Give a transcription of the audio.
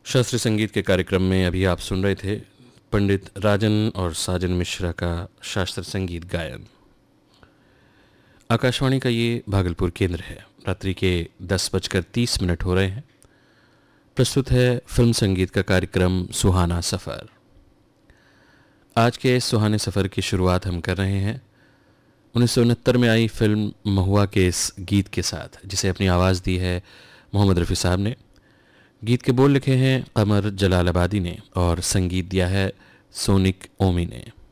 शास्त्रीय संगीत के कार्यक्रम में अभी आप सुन रहे थे पंडित राजन और साजन मिश्रा का शास्त्रीय संगीत गायन। आकाशवाणी का ये भागलपुर केंद्र है। रात्रि के 10:30 हो रहे हैं। प्रस्तुत है फिल्म संगीत का कार्यक्रम सुहाना सफ़र। आज के सुहाने सफ़र की शुरुआत हम कर रहे हैं 1969 में आई फिल्म महुआ के इस गीत के साथ, जिसे अपनी आवाज़ दी है मोहम्मद रफ़ी साहब ने। गीत के बोल लिखे हैं कमर जलालाबादी ने और संगीत दिया है सोनिक ओमी ने।